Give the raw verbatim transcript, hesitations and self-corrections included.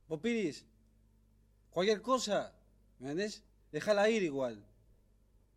vos Piris, cualquier cosa, ¿me entendés? Dejala ir igual.